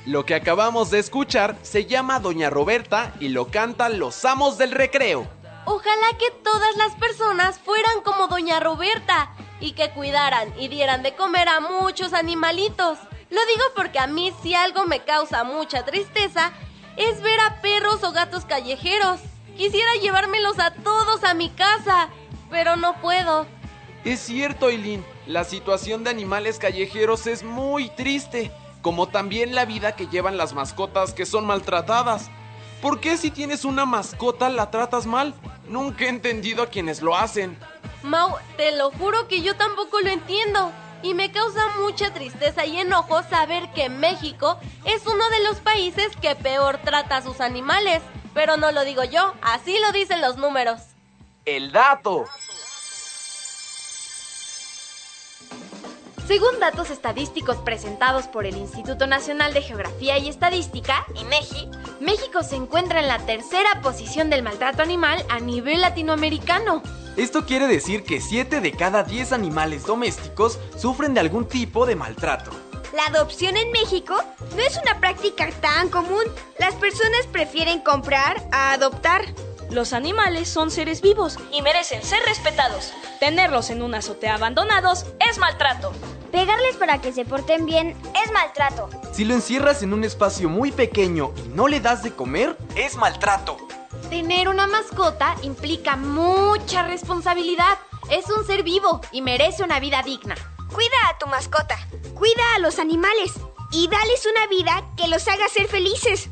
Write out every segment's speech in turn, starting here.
Lo que acabamos de escuchar se llama Doña Roberta y lo cantan los amos del recreo. Ojalá que todas las personas fueran como Doña Roberta y que cuidaran y dieran de comer a muchos animalitos. Lo digo porque a mí si algo me causa mucha tristeza es ver a perros o gatos callejeros. Quisiera llevármelos a todos a mi casa, pero no puedo. Es cierto, Aileen, la situación de animales callejeros es muy triste, como también la vida que llevan las mascotas que son maltratadas. ¿Por qué si tienes una mascota la tratas mal? Nunca he entendido a quienes lo hacen. Mau, te lo juro que yo tampoco lo entiendo. Y me causa mucha tristeza y enojo saber que México es uno de los países que peor trata a sus animales. Pero no lo digo yo, así lo dicen los números. El dato. Según datos estadísticos presentados por el Instituto Nacional de Geografía y Estadística, INEGI, México se encuentra en la tercera posición del maltrato animal a nivel latinoamericano. Esto quiere decir que 7 de cada 10 animales domésticos sufren de algún tipo de maltrato. La adopción en México no es una práctica tan común. Las personas prefieren comprar a adoptar. Los animales son seres vivos y merecen ser respetados. Tenerlos en una azotea abandonados es maltrato. Pegarles para que se porten bien es maltrato. Si lo encierras en un espacio muy pequeño y no le das de comer, es maltrato. Tener una mascota implica mucha responsabilidad. Es un ser vivo y merece una vida digna. Cuida a tu mascota, cuida a los animales y dales una vida que los haga ser felices.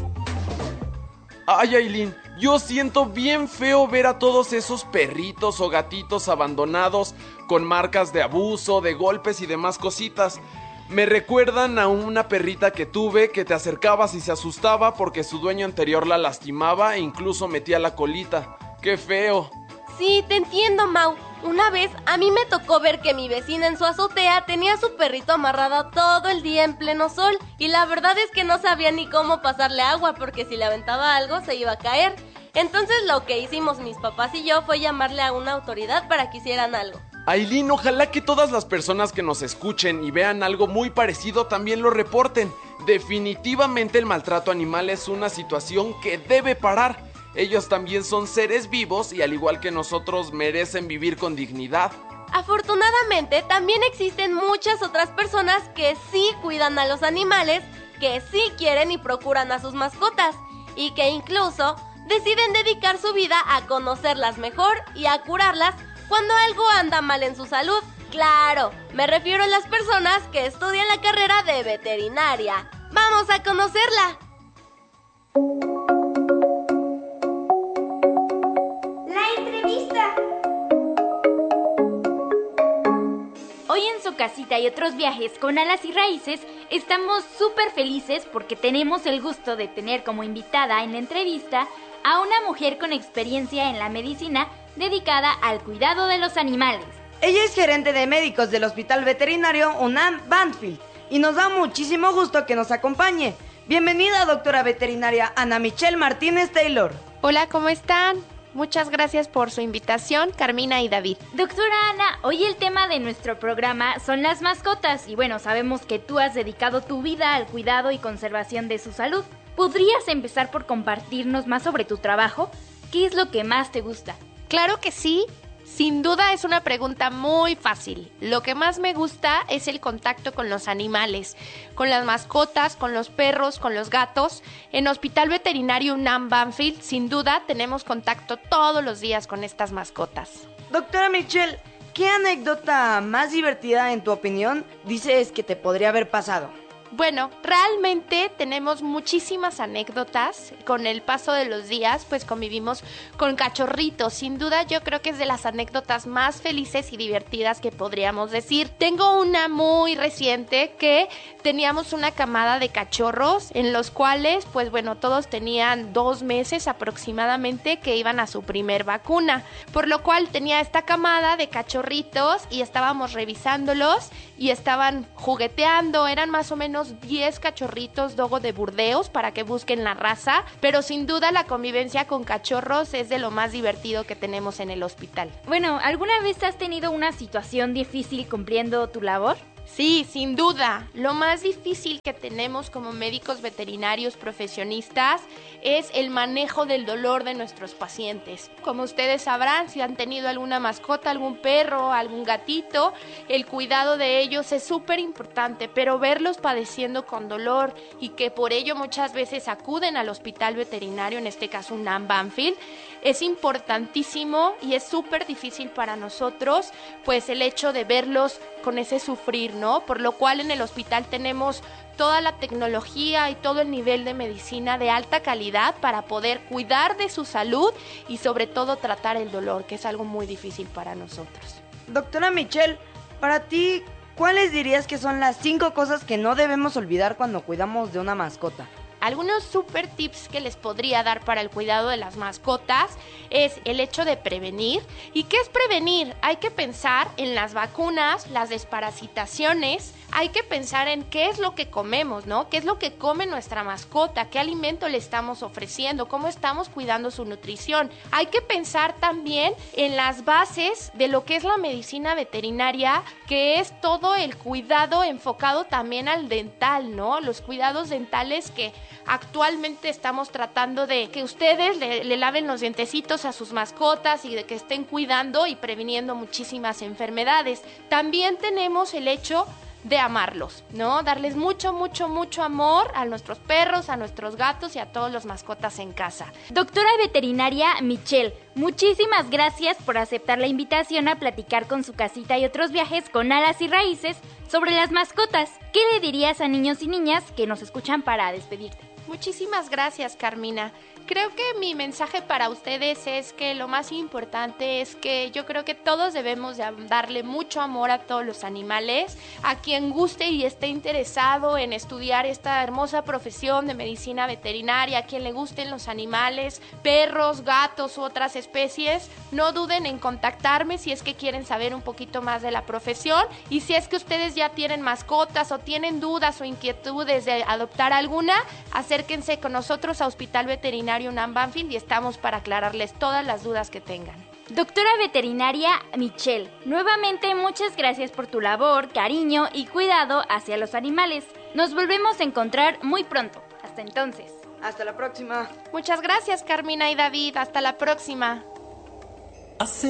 Ay, Aileen, yo siento bien feo ver a todos esos perritos o gatitos abandonados con marcas de abuso, de golpes y demás cositas. Me recuerdan a una perrita que tuve que te acercabas y se asustaba porque su dueño anterior la lastimaba e incluso metía la colita. ¡Qué feo! Sí, te entiendo, Mau. Una vez a mí me tocó ver que mi vecina en su azotea tenía a su perrito amarrado todo el día en pleno sol y la verdad es que no sabía ni cómo pasarle agua porque si le aventaba algo se iba a caer. Entonces lo que hicimos mis papás y yo fue llamarle a una autoridad para que hicieran algo. Aileen, ojalá que todas las personas que nos escuchen y vean algo muy parecido también lo reporten. Definitivamente el maltrato animal es una situación que debe parar. Ellos también son seres vivos y al igual que nosotros merecen vivir con dignidad. Afortunadamente también existen muchas otras personas que sí cuidan a los animales, que sí quieren y procuran a sus mascotas y que incluso deciden dedicar su vida a conocerlas mejor y a curarlas cuando algo anda mal en su salud. Claro, me refiero a las personas que estudian la carrera de veterinaria. ¡Vamos a conocerla! La entrevista. Hoy en Su Casita y Otros Viajes con Alas y Raíces estamos súper felices porque tenemos el gusto de tener como invitada en la entrevista a una mujer con experiencia en la medicina dedicada al cuidado de los animales. Ella es gerente de médicos del Hospital Veterinario UNAM Banfield y nos da muchísimo gusto que nos acompañe. Bienvenida, doctora veterinaria Ana Michelle Martínez Taylor. Hola, ¿cómo están? Muchas gracias por su invitación, Carmina y David. Doctora Ana, hoy el tema de nuestro programa son las mascotas y bueno, sabemos que tú has dedicado tu vida al cuidado y conservación de su salud. ¿Podrías empezar por compartirnos más sobre tu trabajo? ¿Qué es lo que más te gusta? Claro que sí. Sin duda es una pregunta muy fácil. Lo que más me gusta es el contacto con los animales, con las mascotas, con los perros, con los gatos. En Hospital Veterinario UNAM Banfield, sin duda, tenemos contacto todos los días con estas mascotas. Doctora Michelle, ¿qué anécdota más divertida en tu opinión dices que te podría haber pasado? Bueno, realmente tenemos muchísimas anécdotas. Con el paso de los días, pues convivimos con cachorritos. Sin duda, yo creo que es de las anécdotas más felices y divertidas que podríamos decir. Tengo una muy reciente que teníamos una camada de cachorros en los cuales, pues bueno, todos tenían 2 meses aproximadamente que iban a su primer vacuna. Por lo cual tenía esta camada de cachorritos y estábamos revisándolos y estaban jugueteando. Eran más o menos 10 cachorritos dogo de Burdeos para que busquen la raza, pero sin duda la convivencia con cachorros es de lo más divertido que tenemos en el hospital. Bueno, ¿alguna vez has tenido una situación difícil cumpliendo tu labor? Sí, sin duda. Lo más difícil que tenemos como médicos veterinarios profesionistas es el manejo del dolor de nuestros pacientes. Como ustedes sabrán, si han tenido alguna mascota, algún perro, algún gatito, el cuidado de ellos es súper importante, pero verlos padeciendo con dolor y que por ello muchas veces acuden al hospital veterinario, en este caso UNAM Banfield, es importantísimo y es súper difícil para nosotros, pues el hecho de verlos con ese sufrir, ¿no? Por lo cual en el hospital tenemos toda la tecnología y todo el nivel de medicina de alta calidad para poder cuidar de su salud y sobre todo tratar el dolor, que es algo muy difícil para nosotros. Doctora Michelle, para ti, ¿cuáles dirías que son las 5 cosas que no debemos olvidar cuando cuidamos de una mascota? Algunos super tips que les podría dar para el cuidado de las mascotas es el hecho de prevenir. ¿Y qué es prevenir? Hay que pensar en las vacunas, las desparasitaciones, hay que pensar en qué es lo que comemos, ¿no? ¿Qué es lo que come nuestra mascota? ¿Qué alimento le estamos ofreciendo? ¿Cómo estamos cuidando su nutrición? Hay que pensar también en las bases de lo que es la medicina veterinaria, que es todo el cuidado enfocado también al dental, ¿no? Los cuidados dentales que actualmente estamos tratando de que ustedes le laven los dientecitos a sus mascotas y de que estén cuidando y previniendo muchísimas enfermedades. También tenemos el hecho de amarlos, ¿no? Darles mucho, mucho, mucho amor a nuestros perros, a nuestros gatos y a todos los mascotas en casa. Doctora veterinaria Michelle, muchísimas gracias por aceptar la invitación a platicar con Su Casita y Otros Viajes con Alas y Raíces sobre las mascotas. ¿Qué le dirías a niños y niñas que nos escuchan para despedirte? Muchísimas gracias, Carmina. Creo que mi mensaje para ustedes es que lo más importante es que yo creo que todos debemos de darle mucho amor a todos los animales. A quien guste y esté interesado en estudiar esta hermosa profesión de medicina veterinaria, a quien le gusten los animales, perros, gatos u otras especies, no duden en contactarme si es que quieren saber un poquito más de la profesión. Y si es que ustedes ya tienen mascotas o tienen dudas o inquietudes de adoptar alguna, acérquense con nosotros a Hospital Veterinario UNAM Banfield y estamos para aclararles todas las dudas que tengan. Doctora veterinaria Michelle, nuevamente muchas gracias por tu labor, cariño y cuidado hacia los animales. Nos volvemos a encontrar muy pronto. Hasta entonces. Hasta la próxima. Muchas gracias, Carmina y David. Hasta la próxima.